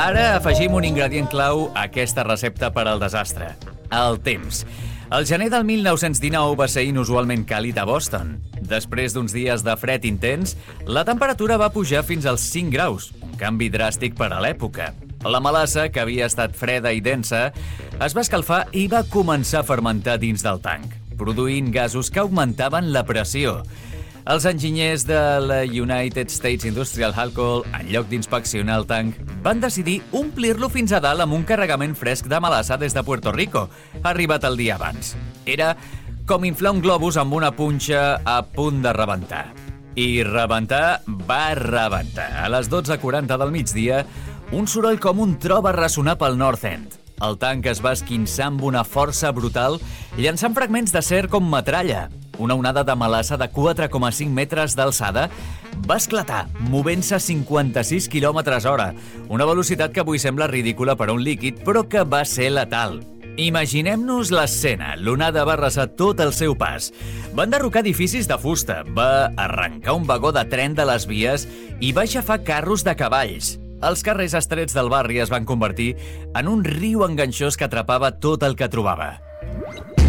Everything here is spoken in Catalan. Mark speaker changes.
Speaker 1: Ara afegim un ingredient clau a aquesta recepta per al desastre: el temps. El gener del 1919 va ser inusualment càlid a Boston. Després d'uns dies de fred intens, la temperatura va pujar fins als 5 graus, un canvi dràstic per a l'època. La melassa, que havia estat freda i densa, es va escalfar i va començar a fermentar dins del tanc, produint gasos que augmentaven la pressió. Els enginyers de la United States Industrial Alcohol, en lloc d'inspeccionar el tanc, van decidir omplir-lo fins a dalt amb un carregament fresc de melassa des de Puerto Rico, arribat el dia abans. Era com inflar un globus amb una punxa a punt de rebentar. I rebentar va rebentar. A les 12:40 del migdia, un soroll com un tro va ressonar pel North End. El tanc es va esquinçar amb una força brutal, llançant fragments d'acer com metralla. Una onada de melassa de 4,5 metres d'alçada va esclatar, movent-se a 56 km/h, una velocitat que avui sembla ridícula per a un líquid, però que va ser letal. Imaginem-nos l'escena. L'onada va arrasar tot el seu pas. Va enderrocar edificis de fusta, va arrencar un vagó de tren de les vies i va aixafar carros de cavalls. Els carrers estrets del barri es van convertir en un riu enganxós que atrapava tot el que trobava.